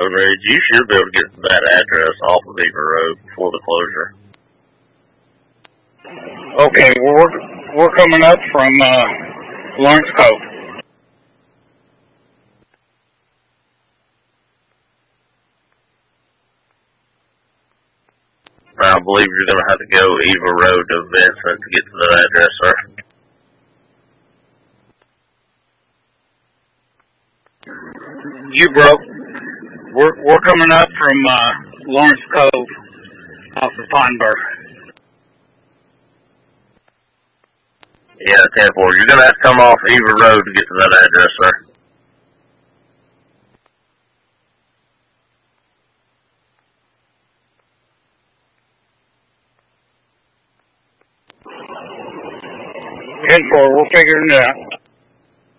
Ridge. You should be able to get to that address off of Beaver Road before the closure. Okay, well, we're coming up from Lawrence Cove. I believe you're going to have to go Eva Road to Vincent to get to that address, sir. You broke. We're coming up from Lawrence Cove off of Pondberg. Yeah, 10-4. You're going to have to come off Eva Road to get to that address, sir. We're figuring it out.